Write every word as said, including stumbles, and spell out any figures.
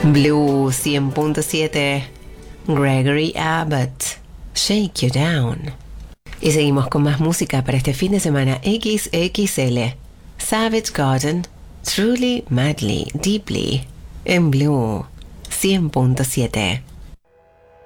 Blue cien punto siete, Gregory Abbott, Shake You Down. Y seguimos con más música para este fin de semana equis equis ele. Savage Garden, Truly, Madly, Deeply, en Blue cien punto siete.